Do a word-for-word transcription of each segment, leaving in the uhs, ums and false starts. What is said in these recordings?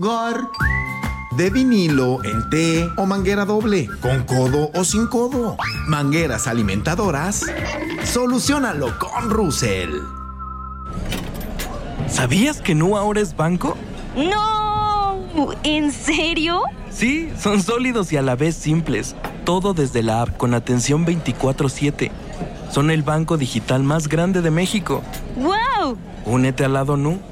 Gar. De vinilo, en T o manguera doble, con codo o sin codo. Mangueras alimentadoras, soluciónalo con Russell. ¿Sabías que Nu ahora es banco? ¡No! ¿En serio? Sí, son sólidos y a la vez simples. Todo desde la app con atención veinticuatro siete. Son el banco digital más grande de México. ¡Wow! Únete al lado Nu.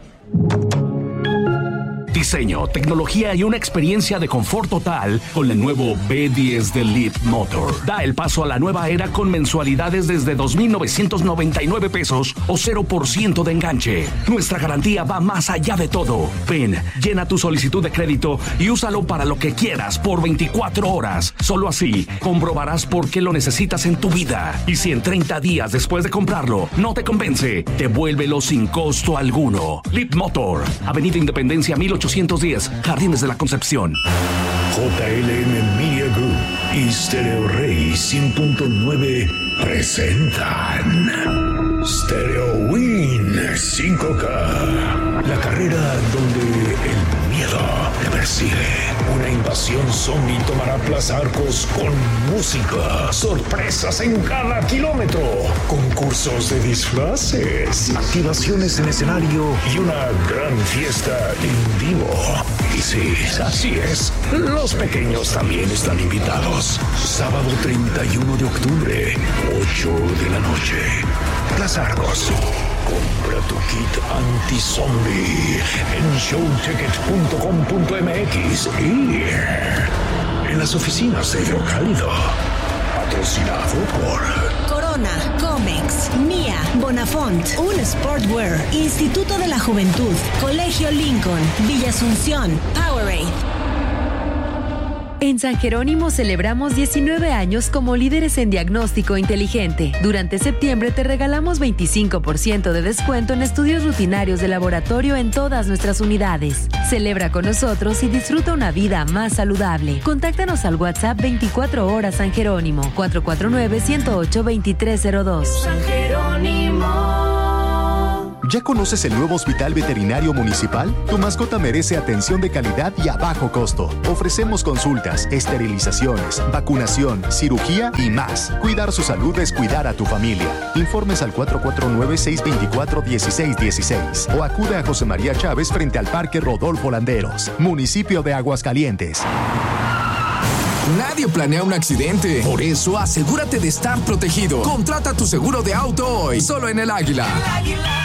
Diseño, tecnología y una experiencia de confort total con el nuevo B diez de Leapmotor. Da el paso a la nueva era con mensualidades desde dos mil novecientos noventa y nueve pesos o cero por ciento de enganche. Nuestra garantía va más allá de todo. Ven, llena tu solicitud de crédito y úsalo para lo que quieras por veinticuatro horas. Solo así comprobarás por qué lo necesitas en tu vida. Y si en treinta días después de comprarlo no te convence, devuélvelo sin costo alguno. Leapmotor, Avenida Independencia mil ochocientos diez, Jardines de la Concepción. J L M Media Group y Stereo Rey cien punto nueve presentan Stereo Win cinco K, la carrera donde el miedo te persigue. Una invasión zombie tomará Plaza Arcos con música, sorpresas en cada kilómetro, concursos de disfraces, activaciones en escenario y una gran fiesta en vivo. Y sí, así es, los pequeños también están invitados. Sábado treinta y uno de octubre, ocho de la noche. Plaza Arcos. Compra tu kit anti-zombie en showticket punto com punto m x y en las oficinas de Hidrocálido. Patrocinado por Corona, Comex, Mía, Bonafont, Un Sportwear, Instituto de la Juventud, Colegio Lincoln, Villa Asunción, Powerade. En San Jerónimo celebramos diecinueve años como líderes en diagnóstico inteligente. Durante septiembre te regalamos veinticinco por ciento de descuento en estudios rutinarios de laboratorio en todas nuestras unidades. Celebra con nosotros y disfruta una vida más saludable. Contáctanos al WhatsApp veinticuatro horas San Jerónimo, cuatro cuatro nueve, uno cero ocho, dos tres cero dos. San Jerónimo. ¿Ya conoces el nuevo Hospital Veterinario Municipal? Tu mascota merece atención de calidad y a bajo costo. Ofrecemos consultas, esterilizaciones, vacunación, cirugía y más. Cuidar su salud es cuidar a tu familia. Informes al cuatro cuatro nueve, seis dos cuatro, uno seis uno seis o acude a José María Chávez frente al Parque Rodolfo Landeros, municipio de Aguascalientes. Nadie planea un accidente. Por eso, asegúrate de estar protegido. Contrata tu seguro de auto hoy, solo en El Águila. El Águila.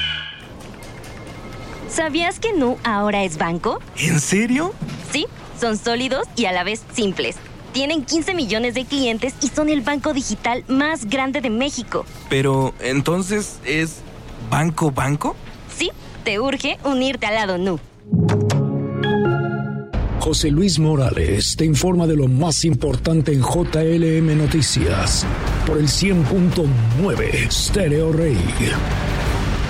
¿Sabías que Nu ahora es banco? ¿En serio? Sí, son sólidos y a la vez simples. Tienen quince millones de clientes y son el banco digital más grande de México. Pero, ¿entonces es banco banco? Sí, te urge unirte al lado Nu. José Luis Morales te informa de lo más importante en J L M Noticias por el cien punto nueve Stereo Rey.